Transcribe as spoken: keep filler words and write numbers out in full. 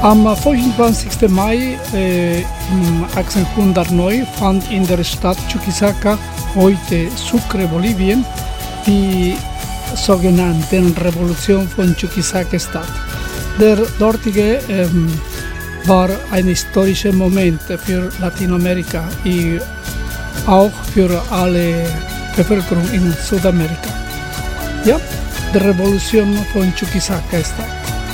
Am fünfundzwanzigsten Mai äh, achtzehnhundertneun fand in der Stadt Chuquisaca, heute Sucre, Bolivien, die sogenannte Revolution von Chuquisaca statt. Der dortige ähm, war ein historischer Moment für Lateinamerika und auch für alle Bevölkerung in Südamerika. Ja, die Revolution von Chuquisaca statt.